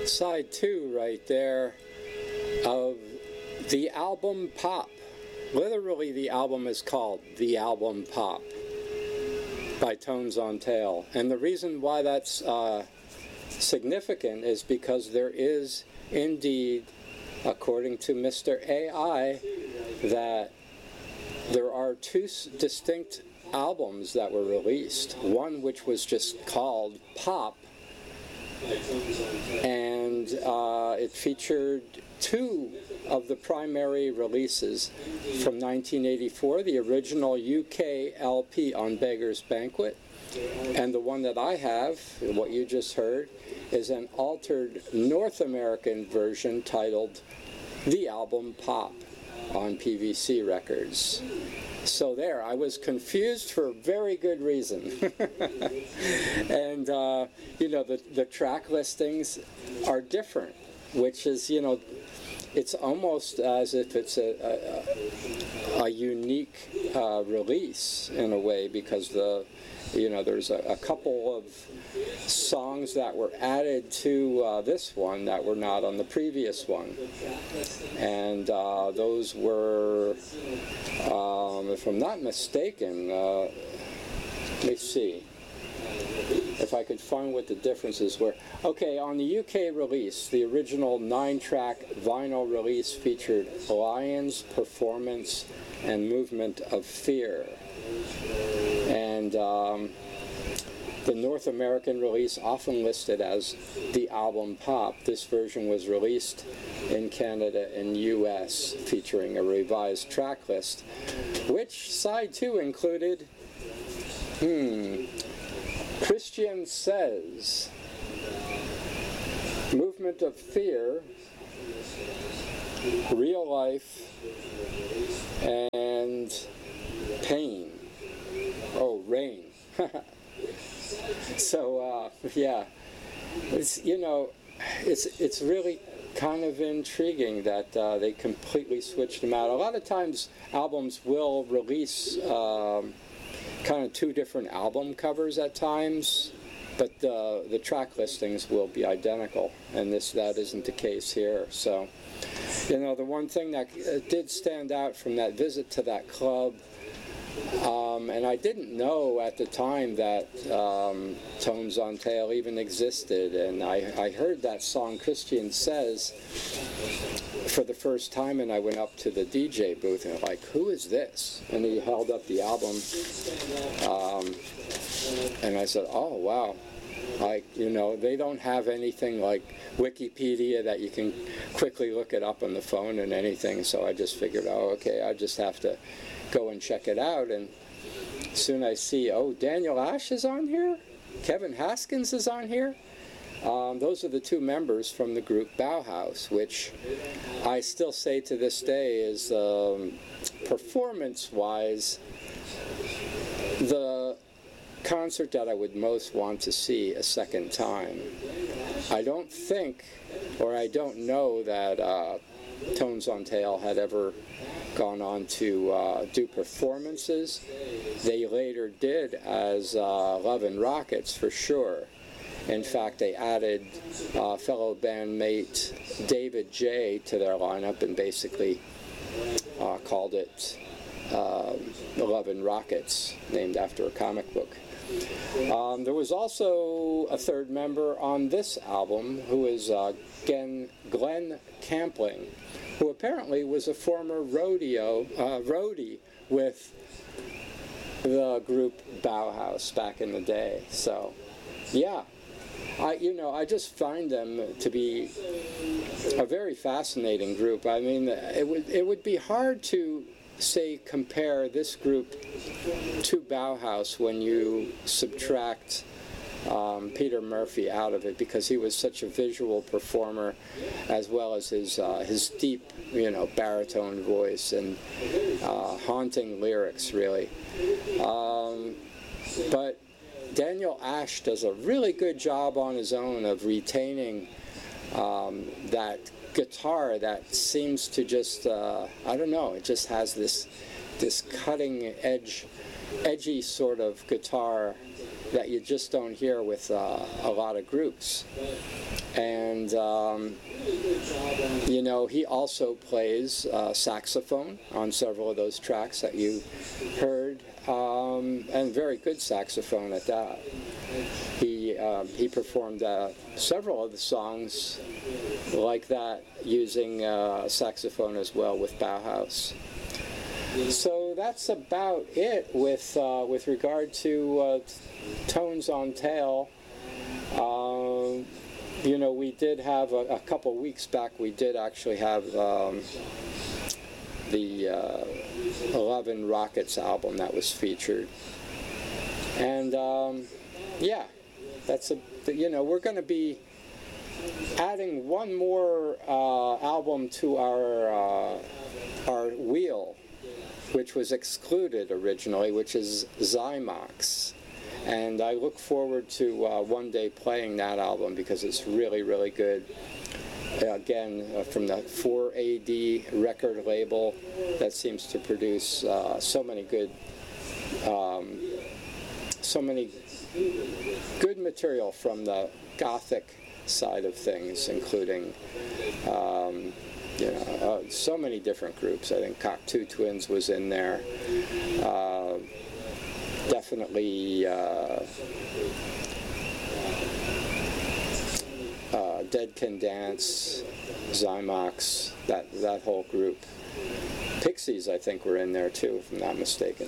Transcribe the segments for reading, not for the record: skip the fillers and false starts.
Side 2 right there of the album Pop. Literally the album is called The Album Pop by Tones on Tail. And the reason why that's significant is because there is indeed, according to Mr. AI, that there are two distinct albums that were released. One which was just called Pop, and it featured two of the primary releases from 1984, the original UK LP on Beggar's Banquet, and the one that I have, what you just heard, is an altered North American version titled The Album Pop on PVC Records. So there, I was confused for a very good reason. And, you know, the track listings are different, which is, you know, it's almost as if it's a unique release in a way, because there's a couple of songs that were added to this one that were not on the previous one, and those were, if I'm not mistaken, let me see if I could find what the differences were. Okay, on the UK release, the original 9-track vinyl release featured Lions, Performance, and Movement of Fear. And the North American release, often listed as the album Pop, this version was released in Canada and US, featuring a revised track list, which side 2 included Christian Says, Movement of Fear, Real Life, and Pain. Oh, Rain. So, yeah, it's, you know, it's really kind of intriguing that they completely switched them out. A lot of times albums will release kind of two different album covers at times, but the track listings will be identical, and that isn't the case here. So, you know, the one thing that did stand out from that visit to that club, and I didn't know at the time that Tones on Tail even existed, and I heard that song Christian Says for the first time, and I went up to the DJ booth and like, who is this? And he held up the album, and I said, oh wow, like, you know, they don't have anything like Wikipedia that you can quickly look it up on the phone and anything, so I just figured, oh okay, I just have to go and check it out. And soon I see, oh, Daniel Ash is on here, Kevin Haskins is on here. Those are the two members from the group Bauhaus, which I still say to this day is, performance-wise, the concert that I would most want to see a second time. I don't think, or I don't know that Tones on Tail had ever gone on to do performances. They later did as Love and Rockets for sure. In fact, they added fellow bandmate David J to their lineup and basically called it Love and Rockets, named after a comic book. There was also a third member on this album who is Glenn Campling, who apparently was a former roadie with the group Bauhaus back in the day. So, yeah, I just find them to be a very fascinating group. I mean, it would be hard to say compare this group to Bauhaus when you subtract Peter Murphy out of it, because he was such a visual performer, as well as his deep, you know, baritone voice and haunting lyrics, really. But Daniel Ash does a really good job on his own of retaining that guitar that seems to just, I don't know, it just has this cutting edge, edgy sort of guitar that you just don't hear with a lot of groups. And you know, he also plays saxophone on several of those tracks that you heard, and very good saxophone at that. He performed several of the songs like that using saxophone as well with Bauhaus. So that's about it with regard to Tones on Tail. You know, we did have a couple weeks back. We did actually have the 11 Rockets album that was featured, and yeah, that's you know, we're going to be adding one more album to our wheel, which was excluded originally, which is Zymox. And I look forward to one day playing that album because it's really, really good. Again, from the 4AD record label that seems to produce so many good material from the Gothic side of things, including you know, so many different groups. I think Cocteau Twins was in there. Definitely Dead Can Dance, Zymox, that whole group. Pixies, I think, were in there too, if I'm not mistaken.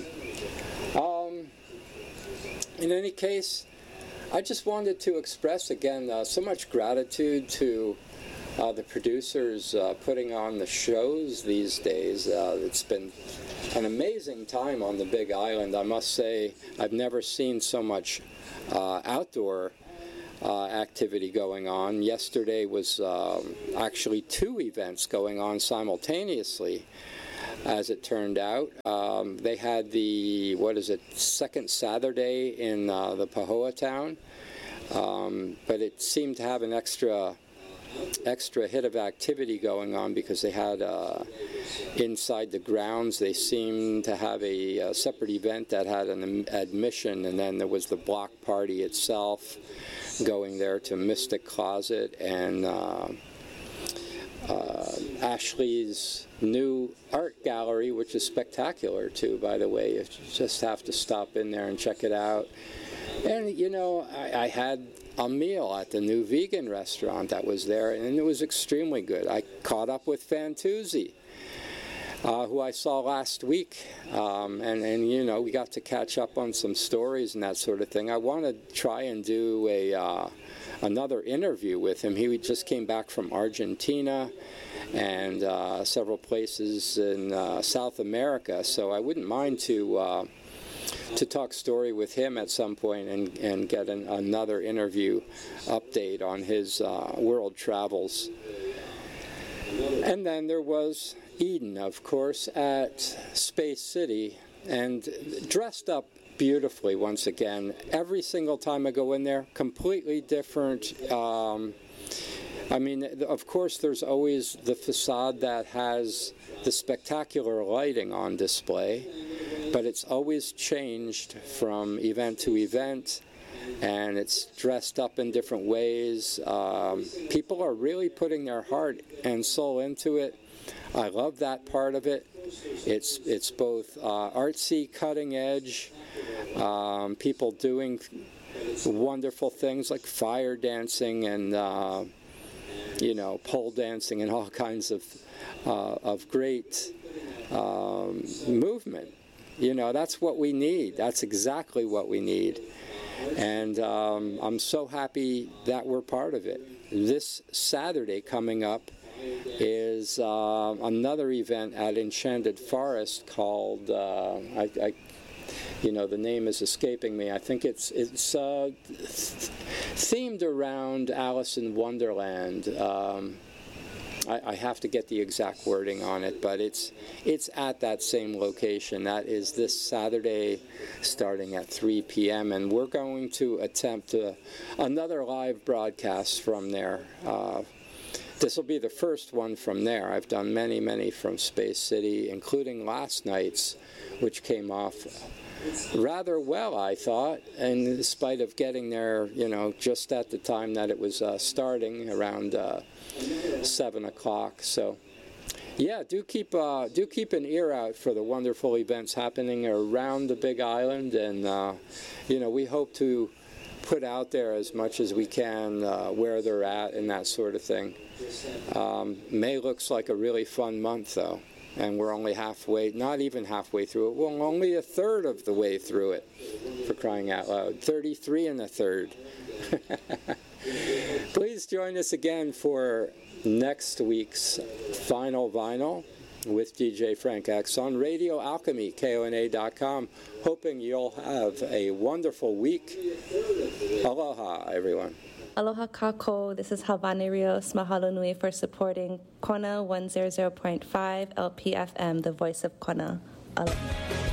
In any case, I just wanted to express again so much gratitude to the producers putting on the shows these days. It's been an amazing time on the Big Island. I must say, I've never seen so much outdoor activity going on. Yesterday was actually 2 events going on simultaneously, as it turned out. They had the, second Saturday in the Powhatan, but it seemed to have an extra hit of activity going on because they had inside the grounds, they seemed to have a separate event that had an admission, and then there was the block party itself going there to Mystic Closet and Ashley's new art gallery, which is spectacular too, by the way. You just have to stop in there and check it out. And you know, I had a meal at the new vegan restaurant that was there, and it was extremely good. I caught up with Fantuzzi, who I saw last week, and you know, we got to catch up on some stories and that sort of thing. I want to try and do another interview with him. He just came back from Argentina and several places in South America, so I wouldn't mind to talk story with him at some point and get another interview update on his world travels. And then there was Eden, of course, at Space City, and dressed up beautifully once again. Every single time I go in there, completely different. I mean, of course, there's always the facade that has the spectacular lighting on display, but it's always changed from event to event, and it's dressed up in different ways. People are really putting their heart and soul into it. I love that part of it. It's both artsy, cutting edge, people doing wonderful things like fire dancing and you know, pole dancing and all kinds of great movement. You know, that's what we need. That's exactly what we need. And I'm so happy that we're part of it. This Saturday coming up is another event at Enchanted Forest called, you know, the name is escaping me. I think it's themed around Alice in Wonderland. I have to get the exact wording on it, but it's at that same location. That is this Saturday starting at 3 p.m. and we're going to attempt another live broadcast from there. this will be the first one from there. I've done many, many from Space City, including last night's, which came off rather well, I thought, and in spite of getting there, just at the time that it was starting, around 7 o'clock. So, yeah, do keep an ear out for the wonderful events happening around the Big Island, and we hope to put out there as much as we can where they're at and that sort of thing. May looks like a really fun month, though. And we're only halfway, not even halfway through it. We're only a third of the way through it, for crying out loud. 33 1/3. Please join us again for next week's Final Vinyl with DJ Frank X on Radio Alchemy, KONA.com. Hoping you'll have a wonderful week. Aloha, everyone. Aloha kako, this is Havani Rios. Mahalo nui for supporting Kona 100.5 LPFM, the voice of Kona. Aloha.